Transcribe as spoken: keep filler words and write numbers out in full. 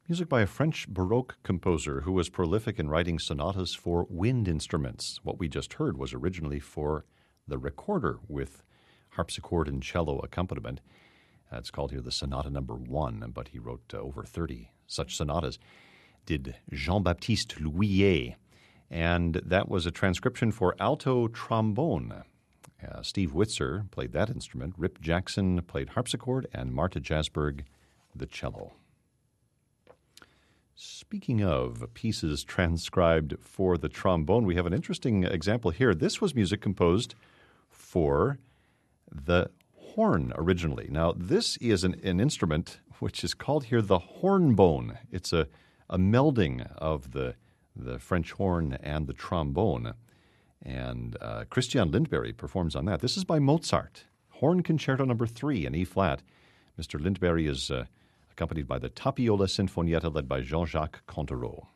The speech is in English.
Music by a French Baroque composer who was prolific in writing sonatas for wind instruments. What we just heard was originally for the recorder with harpsichord and cello accompaniment. Uh, it's called here the Sonata Number One, but he wrote uh, over thirty such sonatas. Did Jean-Baptiste Louillet, and that was a transcription for alto trombone. Uh, Steve Witzer played that instrument, Rip Jackson played harpsichord, and Marta Jasberg the cello. Speaking of pieces transcribed for the trombone, we have an interesting example here. This was music composed for the horn originally. Now, this is an, an instrument which is called here the hornbone. It's a, a melding of the, the French horn and the trombone. And uh, Christian Lindberg performs on that. This is by Mozart, Horn Concerto Number Three in E-flat. Mister Lindberg is uh, accompanied by the Tapiola Sinfonietta led by Jean-Jacques Contereau.